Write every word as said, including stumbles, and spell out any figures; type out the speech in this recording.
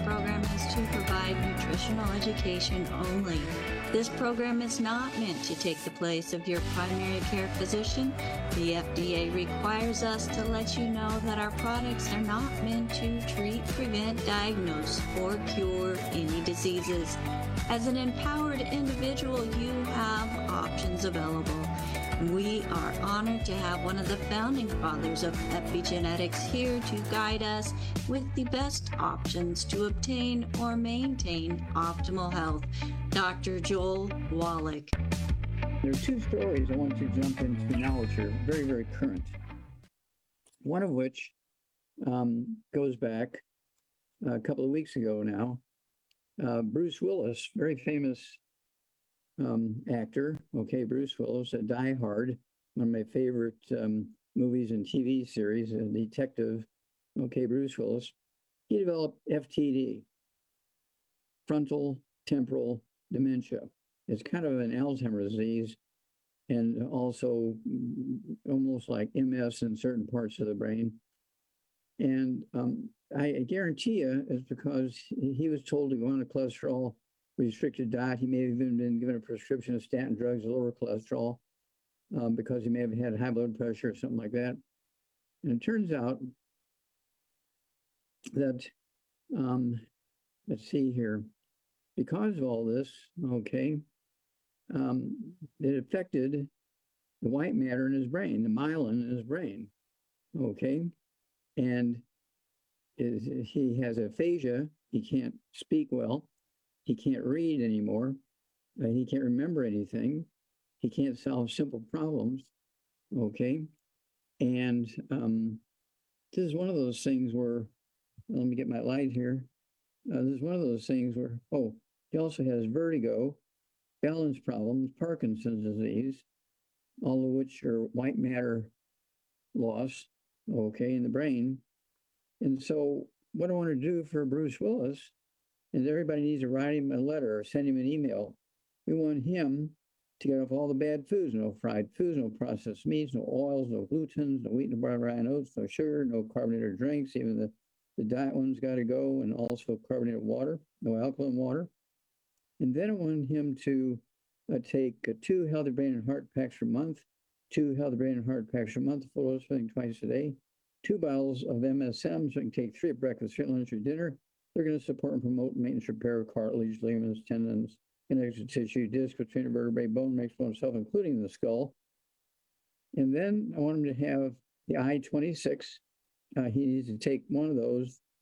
program is to provide nutritional education only. This program is not meant to take the place of your primary care physician. The F D A requires us to let you know that our products are not meant to treat, prevent, diagnose, or cure any diseases. As an empowered individual, you have options available. We are honored to have one of the founding fathers of epigenetics here to guide us with the best options to obtain or maintain optimal health. Doctor Joel Wallach. There are two stories I want to jump into now, which are very, very current. One of which um, goes back a couple of weeks ago now. Uh, Bruce Willis, very famous um, actor, okay, Bruce Willis, a Die Hard, one of my favorite um, movies and T V series, a detective, okay, Bruce Willis. He developed F T D, frontal temporal dementia. It's kind of an Alzheimer's disease and also almost like M S in certain parts of the brain. And um, I guarantee you it's because he was told to go on a cholesterol restricted diet. He may have even been given a prescription of statin drugs to lower cholesterol um, because he may have had high blood pressure or something like that. And it turns out that, um, let's see here, because of all this, okay, um, it affected the white matter in his brain, the myelin in his brain, okay? And is, he has aphasia. He can't speak well. He can't read anymore. Uh, he can't remember anything. He can't solve simple problems, okay? And um, this is one of those things where, let me get my light here. Uh, this is one of those things where, oh, he also has vertigo, balance problems, Parkinson's disease, all of which are white matter loss, okay, in the brain. And so what I want to do for Bruce Willis is everybody needs to write him a letter or send him an email. We want him to get off all the bad foods, no fried foods, no processed meats, no oils, no glutens, no wheat, no brown rye and oats, no sugar, no carbonated drinks, even the, the diet ones got to go, and also carbonated water, no alkaline water. And then I want him to uh, take uh, two healthy brain and heart packs per month, two healthy brain and heart packs per month, full dose twice a day, two bottles of M S M, so I can take three at breakfast, three at lunch, or dinner. They're going to support and promote maintenance, repair of cartilage, ligaments, tendons, connective tissue, disc, between vertebrae, bone, makes bone itself, including the skull. And then I want him to have the I twenty-six. Uh, he needs to take one of those